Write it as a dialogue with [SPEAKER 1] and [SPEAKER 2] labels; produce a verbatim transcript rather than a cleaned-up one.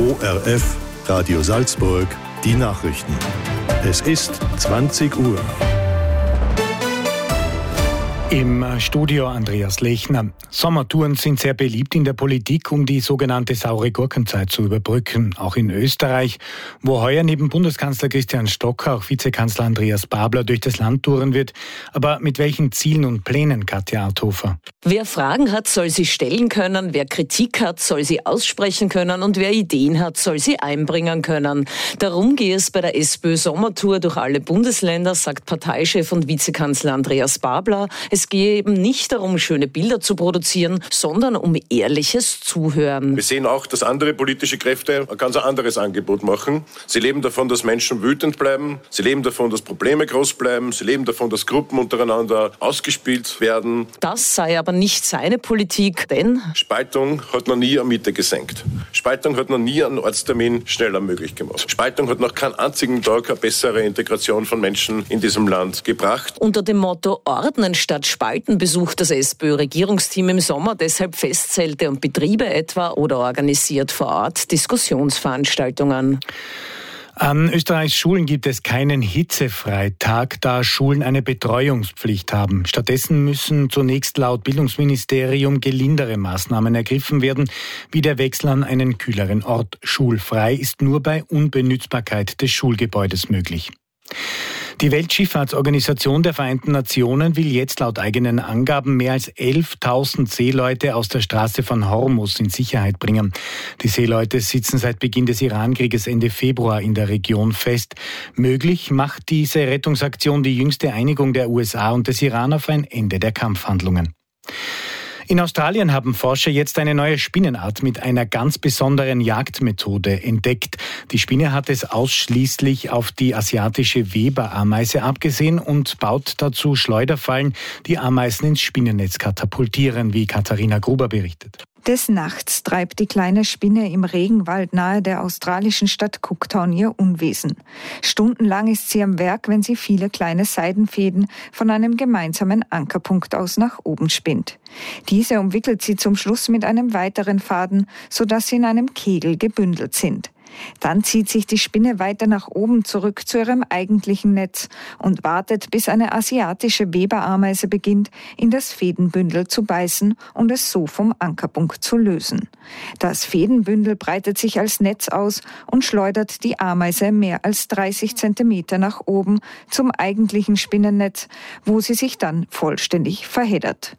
[SPEAKER 1] O R F, Radio Salzburg, die Nachrichten. Es ist zwanzig Uhr.
[SPEAKER 2] Im Studio Andreas Lechner. Sommertouren sind sehr beliebt in der Politik, um die sogenannte saure Gurkenzeit zu überbrücken. Auch in Österreich, wo heuer neben Bundeskanzler Christian Stocker auch Vizekanzler Andreas Babler durch das Land touren wird. Aber mit welchen Zielen und Plänen, Katja Arthofer?
[SPEAKER 3] Wer Fragen hat, soll sie stellen können. Wer Kritik hat, soll sie aussprechen können. Und wer Ideen hat, soll sie einbringen können. Darum gehe es bei der SPÖ-Sommertour durch alle Bundesländer, sagt Parteichef und Vizekanzler Andreas Babler. Es gehe eben nicht darum, schöne Bilder zu produzieren, sondern um ehrliches Zuhören.
[SPEAKER 4] Wir sehen auch, dass andere politische Kräfte ein ganz anderes Angebot machen. Sie leben davon, dass Menschen wütend bleiben. Sie leben davon, dass Probleme groß bleiben. Sie leben davon, dass Gruppen untereinander ausgespielt werden.
[SPEAKER 3] Das sei aber nicht seine Politik, denn
[SPEAKER 4] Spaltung hat noch nie eine Miete gesenkt. Spaltung hat noch nie einen Ortstermin schneller möglich gemacht. Spaltung hat noch keinen einzigen Tag eine bessere Integration von Menschen in diesem Land gebracht.
[SPEAKER 3] Unter dem Motto Ordnen statt Spalten besucht das SPÖ-Regierungsteam im Sommer deshalb Festzelte und Betriebe etwa oder organisiert vor Ort Diskussionsveranstaltungen.
[SPEAKER 2] An Österreichs Schulen gibt es keinen Hitzefreitag, da Schulen eine Betreuungspflicht haben. Stattdessen müssen zunächst laut Bildungsministerium gelindere Maßnahmen ergriffen werden, wie der Wechsel an einen kühleren Ort. Schulfrei ist nur bei Unbenutzbarkeit des Schulgebäudes möglich. Die Weltschifffahrtsorganisation der Vereinten Nationen will jetzt laut eigenen Angaben mehr als elftausend Seeleute aus der Straße von Hormuz in Sicherheit bringen. Die Seeleute sitzen seit Beginn des Irankrieges Ende Februar in der Region fest. Möglich macht diese Rettungsaktion die jüngste Einigung der U S A und des Iran auf ein Ende der Kampfhandlungen. In Australien haben Forscher jetzt eine neue Spinnenart mit einer ganz besonderen Jagdmethode entdeckt. Die Spinne hat es ausschließlich auf die asiatische Weberameise abgesehen und baut dazu Schleuderfallen, die Ameisen ins Spinnennetz katapultieren, wie Katharina Gruber berichtet.
[SPEAKER 5] Des Nachts treibt die kleine Spinne im Regenwald nahe der australischen Stadt Cooktown ihr Unwesen. Stundenlang ist sie am Werk, wenn sie viele kleine Seidenfäden von einem gemeinsamen Ankerpunkt aus nach oben spinnt. Diese umwickelt sie zum Schluss mit einem weiteren Faden, sodass sie in einem Kegel gebündelt sind. Dann zieht sich die Spinne weiter nach oben zurück zu ihrem eigentlichen Netz und wartet, bis eine asiatische Weberameise beginnt, in das Fädenbündel zu beißen und es so vom Ankerpunkt zu lösen. Das Fädenbündel breitet sich als Netz aus und schleudert die Ameise mehr als dreißig Zentimeter nach oben zum eigentlichen Spinnennetz, wo sie sich dann vollständig verheddert.